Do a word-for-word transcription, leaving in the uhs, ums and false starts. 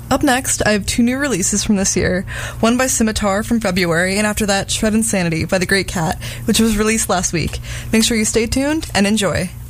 Up next, I have two new releases from this year. One by Scimitar from February, and after that, Shred Insanity by The Great Cat, which was released last week. Make sure you stay tuned and enjoy.